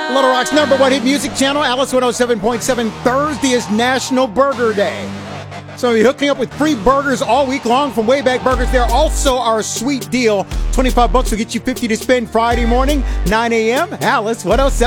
Little Rock's number one hit music channel, Alice 107.7. Thursday is National Burger Day. So we're hooking up with free burgers all week long from Wayback Burgers. They're also our sweet deal. $25 will get you 50 to spend Friday morning, 9 a.m. Alice 107.